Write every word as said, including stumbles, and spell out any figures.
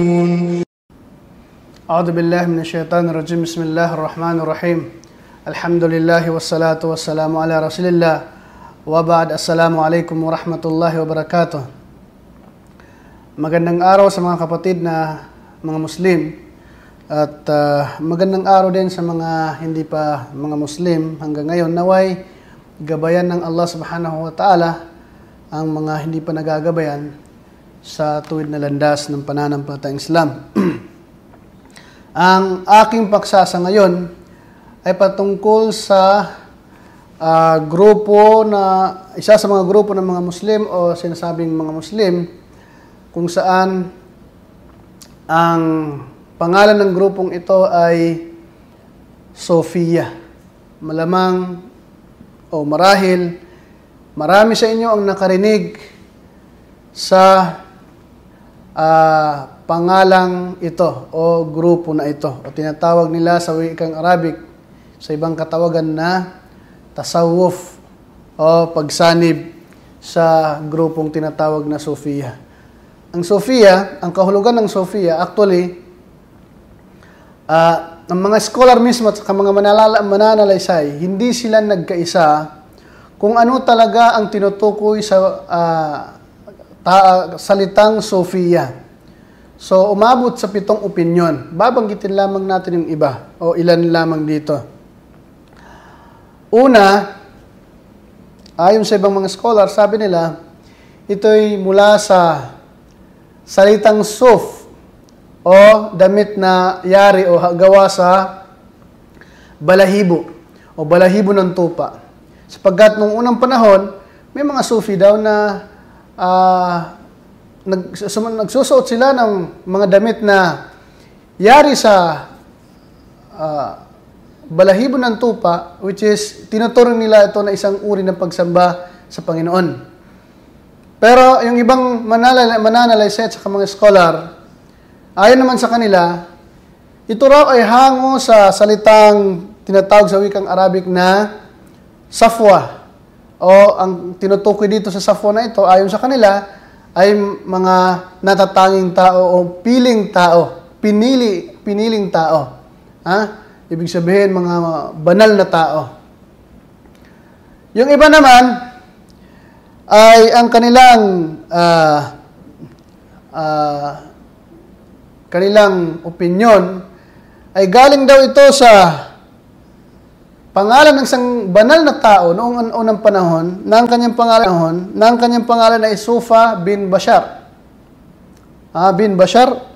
أعوذ بالله من الشيطان الرجيم بسم الله الرحمن الرحيم الحمد لله والصلاة والسلام على رسول الله وبعد السلام عليكم ورحمة الله وبركاته. Magandang araw sa mga kapatid na mga Muslim at uh, magandang araw din sa mga hindi pa mga Muslim hanggang ngayon. Naway gabayan ng Allah subhanahu wa ta'ala ang mga hindi pa nagagabayan sa tuwid na landas ng pananampalatayang Islam. Ang aking paksasa ngayon ay patungkol sa uh, grupo na, isa sa mga grupo ng mga Muslim o sinasabing mga Muslim, kung saan ang pangalan ng grupong ito ay Sofia. Malamang o marahil marami sa inyo ang nakarinig sa uh, pangalang ito o grupo na ito o tinatawag nila sa wikang Arabic sa ibang katawagan na tasawuf o pagsanib sa grupong tinatawag na Sofia. Ang Sofia, ang kahulugan ng Sofia, actually, uh, ang mga scholar mismo at mga manalala, mananalaysay, hindi sila nagkaisa kung ano talaga ang tinutukoy sa uh, ta, salitang Sofia. So, umabot sa pitong opinyon. Babanggitin lamang natin yung iba o ilan lamang dito. Una, ayon sa ibang mga scholar, sabi nila, ito'y mula sa salitang suf o damit na yari o gawa sa balahibo o balahibo ng tupa. Sapagkat nung unang panahon, may mga Sufi daw na uh, nagsusuot sila ng mga damit na yari sa uh, balahibo ng tupa, which is tinuturing nila ito na isang uri ng pagsamba sa Panginoon. Pero yung ibang mananalaysay at mga scholar, ayon naman sa kanila, ito raw ay hango sa salitang tinatawag sa wikang Arabic na safwa. O ang tinutukoy dito sa safwa na ito, ayon sa kanila, ay mga natatanging tao o piling tao, pinili, piniling tao. Ha? Ibig sabihin, mga banal na tao. Yung iba naman, ay ang kanilang uh, uh, kanilang opinyon ay galing daw ito sa pangalan ng isang banal na tao noong unang panahon, na ang kanyang pangalan, na ang kanyang pangalan ay Sufa bin Bashar. Ah, bin Bashar,